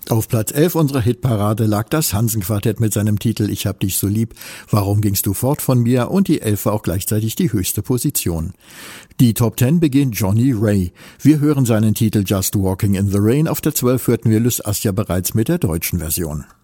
Auf Platz 11 unserer Hitparade lag das Hansen-Quartett mit seinem Titel Ich hab dich so lieb, Warum gingst du fort von mir? Und die 11 war auch gleichzeitig die höchste Position. Die Top 10 beginnt Johnny Ray. Wir hören seinen Titel Just Walking in the Rain. Auf der 12 hörten wir Lys Assia bereits mit der deutschen Version.